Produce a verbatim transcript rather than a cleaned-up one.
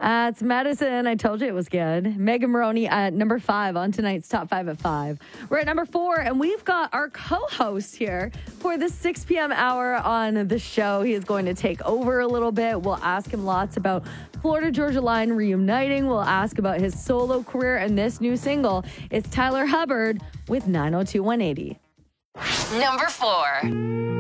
Uh, it's Madison. I told you it was good. Megan Maroney at number five on tonight's Top five at five. We're at number four, and we've got our co-host here for the six p.m. hour on the show. He is going to take over a little bit. We'll ask him lots about Florida Georgia Line reuniting. We'll ask about his solo career and this new single. It's Tyler Hubbard with nine oh two one eighty. Number four.